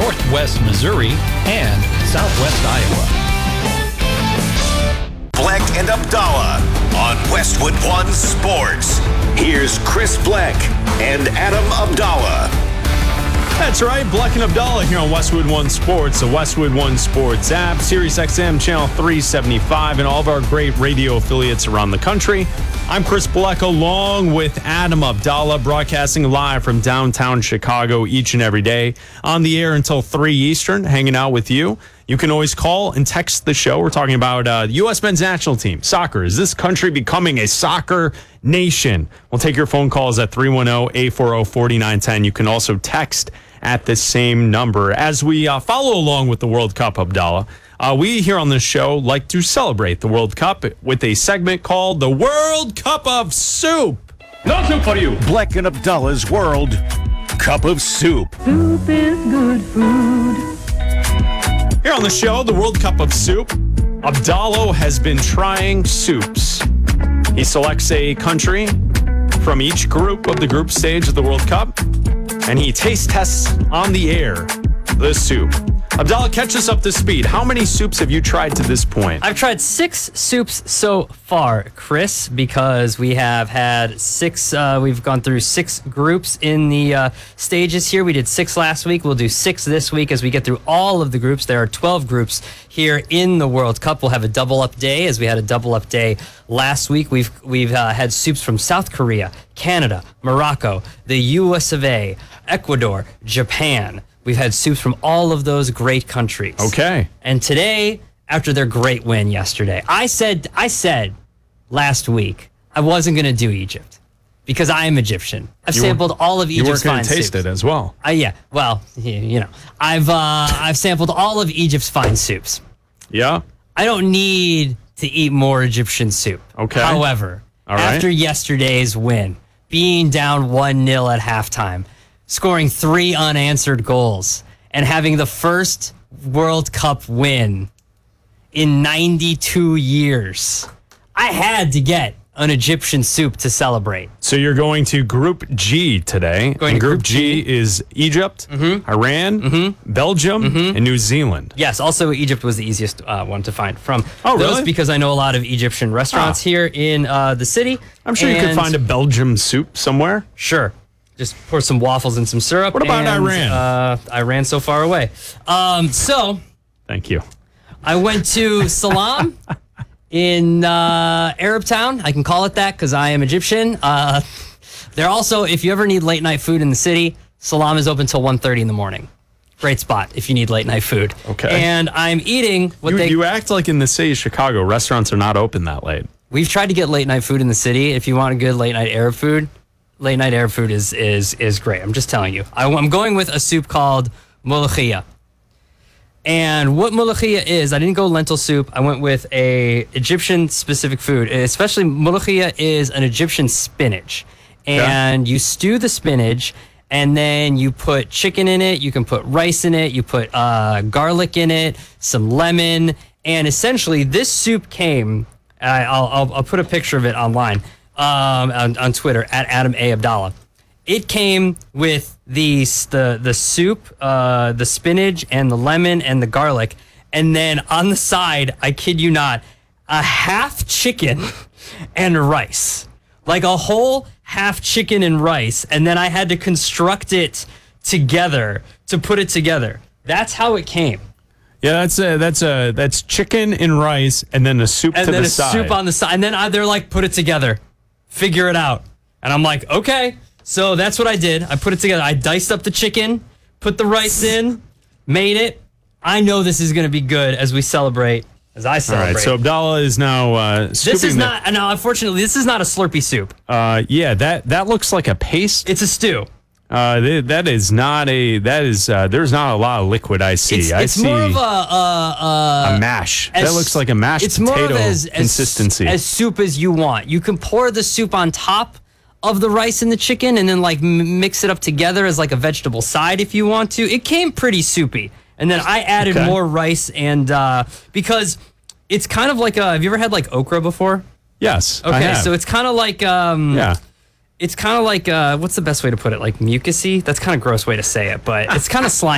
Northwest Missouri, and Southwest Iowa. Bleck and Abdallah on Westwood One Sports. Here's Chris Bleck and Adam Abdallah. That's right, Bleck and Abdallah here on Westwood One Sports, the Westwood One Sports app, Sirius XM Channel 375, and all of our great radio affiliates around the country. I'm Chris Bleck along with Adam Abdallah, broadcasting live from downtown Chicago each and every day. On the air until 3 Eastern, hanging out with you. You can always call and text the show. We're talking about the U.S. men's national team, soccer. Is this country becoming a soccer nation? We'll take your phone calls at 310-840-4910. You can also text at the same number. As we follow along with the World Cup, Abdallah, we here on this show like to celebrate the World Cup with a segment called the World Cup of Soup. No soup for you. Bleck and Abdallah's World Cup of Soup. Soup is good food. Here on the show, the World Cup of Soup, Abdallah has been trying soups. He selects a country from each group of the group stage of the World Cup, and he taste tests on the air the soup. Abdallah, catch us up to speed. How many soups have you tried to this point? I've tried 6 soups so far, Chris, because we have had 6, we've gone through 6 groups in the stages here. We did 6 last week. We'll do 6 this week as we get through all of the groups. There are 12 groups here in the World Cup. We'll have a double-up day, as we had a double-up day last week. We've had soups from South Korea, Canada, Morocco, the US of A, Ecuador, Japan. We've had soups from all of those great countries. Okay. And today, after their great win yesterday, I said last week I wasn't going to do Egypt because I am Egyptian. I've sampled all of Egypt's fine soups. You weren't going to taste it as well. Yeah. Well, you know, I've sampled all of Egypt's fine soups. Yeah. I don't need to eat more Egyptian soup. Okay. However, all right, after yesterday's win, being down 1-0 at halftime, scoring 3 unanswered goals, and having the first World Cup win in 92 years, I had to get an Egyptian soup to celebrate. So you're going to Group G today. Group G is Egypt, Iran, Belgium, and New Zealand. Yes, also Egypt was the easiest one to find from those really? Because I know a lot of Egyptian restaurants here in the city. I'm sure you could find a Belgium soup somewhere. Sure. Just pour some waffles and some syrup. What about Iran? Iran so far away. Thank you. I went to Salam in Arab Town. I can call it that because I am Egyptian. They're also, if you ever need late night food in the city, Salam is open till 1:30 in the morning. Great spot if you need late night food. Okay. And I'm eating You act like in the city of Chicago, restaurants are not open that late. We've tried to get late night food in the city. If you want a good late night Arab food, late night Arab food is great. I'm just telling you. I'm going with a soup called molokhia. And what molokhia is, I didn't go lentil soup. I went with a Egyptian specific food. Especially molokhia is an Egyptian spinach. And you stew the spinach, and then you put chicken in it. You can put rice in it. You put garlic in it, some lemon. And essentially this soup came, I'll put a picture of it online. On Twitter at Adam A. Abdallah. It came with the soup, the spinach, and the lemon and the garlic, and then on the side, I kid you not, a half chicken and rice, like a whole half chicken and rice, and then I had to construct it together to put it together. That's how it came. Yeah, that's chicken and rice, and then a soup to the side. And then a soup on the side, and then they're like, put it together. Figure it out. And I'm like, okay. So that's what I did. I put it together. I diced up the chicken, put the rice in, made it. I know this is going to be good as we celebrate, as I celebrate. All right, so Abdallah is now scooping. This is not, no, unfortunately, this is not a Slurpee soup. Yeah, that looks like a paste. It's a stew. There's not a lot of liquid I see. It's more of a mash. That looks like a mashed potato consistency. As soup as you want. You can pour the soup on top of the rice and the chicken and then like mix it up together as like a vegetable side if you want to. It came pretty soupy. And then I added more rice and because it's kind of like have you ever had like okra before? Yes. Okay, I have. so it's kind of like it's kind of like what's the best way to put it? Like mucusy? That's kind of a gross way to say it, but it's kind of slimy.